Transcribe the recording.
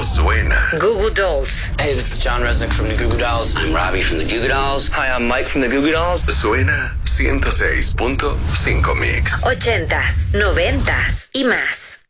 suena. Goo Goo Dolls. Hey, this is John Resnick from the Goo Goo Dolls. I'm Robbie from the Goo Goo Dolls. Hi, I'm Mike from the Goo Goo Dolls. Suena 106.5 Mix. 80s, 90s y más.